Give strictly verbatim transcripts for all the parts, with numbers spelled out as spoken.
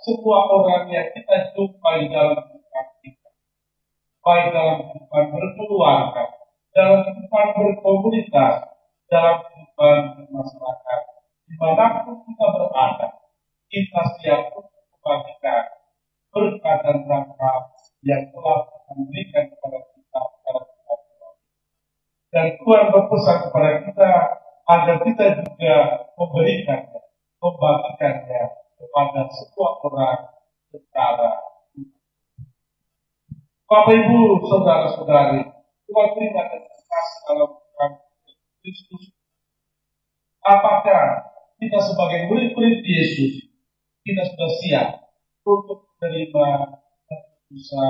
semua orang yang kita jumpai dalam kehidupan kita, baik dalam kehidupan berkeluarga, dalam kehidupan berkomunitas, dalam kehidupan bermasyarakat, dimanapun kita berada, kita siap untuk membagikan berkat dan rahmat yang telah memberikan kepada kita secara pribadi. Dan Tuhan berpesan kepada kita agar kita juga memberikannya, membagikannya kepada semua orang secara. Bapak Ibu, saudara-saudari, Tuhan terima kasih dalam Tuhan Kristus. Apakah kita sebagai murid-murid Yesus, kita sudah siap untuk menerima keputusan?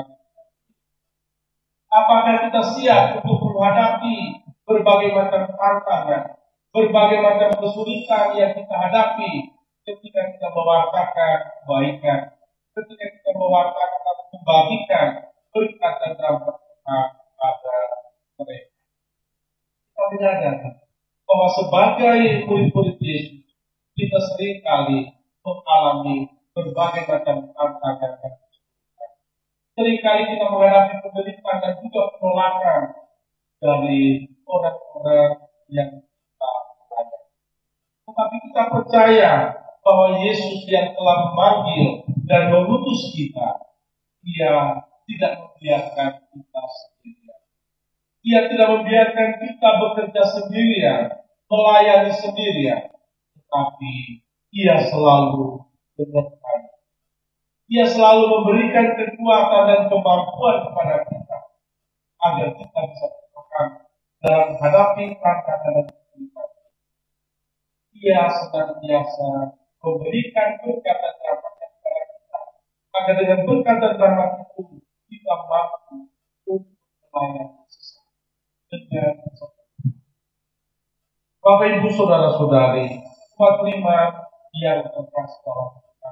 Apakah kita siap untuk menghadapi berbagai macam tantangan, berbagai macam kesulitan yang kita hadapi ketika kita mewartakan kebaikan, ketika kita mewartakan atau membagikan berkat dan rahmat Tuhan pada mereka? Kita menyadari bahwa sebagai murid-murid Yesus, kita seringkali mengalami berbagai macam tantangan dan kesulitan. Seringkali kita menghadapi penderitaan dan juga penolakan dari orang-orang yang kita layani. Tetapi kita percaya bahwa Yesus yang telah memanggil dan mengutus kita, Dia tidak membiarkan kita sendirian. Dia tidak membiarkan kita bekerja sendirian, melayani sendirian, tetapi Dia selalu menyertai. Dia selalu memberikan kekuatan dan kemampuan kepada kita agar kita bisa bertahan dalam menghadapi tantangan dan kesulitan. Dia senantiasa memberikan berkat dan rahmat-Nya kepada kita, agar dengan berkat dan rahmat itu kita mampu untuk melayani sesama dengan sempurna. Bapak Ibu saudara-saudari, Tuhan terima yang terkasih dalam Tuhan.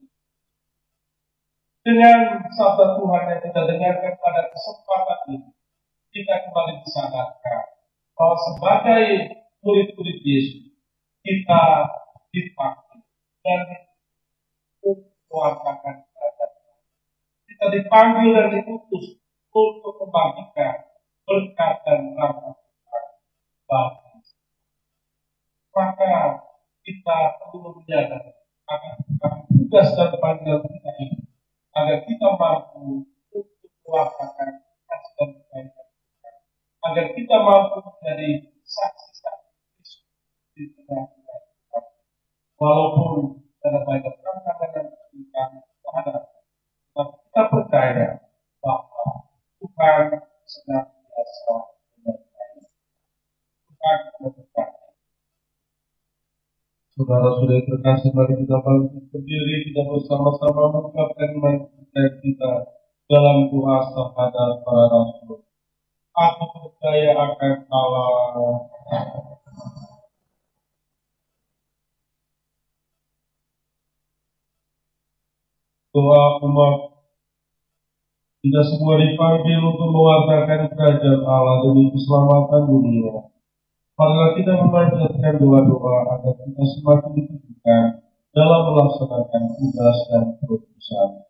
Dengan sabda Tuhan yang kita dengarkan pada kesempatan ini, kita kembali disadarkan bahwa sebagai murid-murid Yesus, kita dipanggil dan untuk mewartakan kerajaan. Kita dipanggil dan diutus untuk membagikan berkat dan rahmat Tuhan bagi kita. Maka kita perlu menyadari akan tugas dan panggilan kita ini, agar kita mampu untuk mewartakan kasih dan kebaikan Tuhan, agar kita mampu menjadi saksi-saksi Kristus di tengah-tengah kita. Walaupun ada banyak tantangan dan kesulitan terhadap kita, kita percaya bahwa Tuhan senantiasa menyertai. Tuhan memberkati. Saudara-saudari terkasih, mari kita bangkit berdiri, kita bersama-sama mengucapkan iman kita dalam doa syahadat para rasul. Aku percaya akan Allah. Doa umat kita semua dipanggil untuk mewartakan kerajaan Allah demi keselamatan dunia. Marilah kita memanjatkan doa-doa agar kita semakin diteguhkan dalam melaksanakan tugas dan keputusan.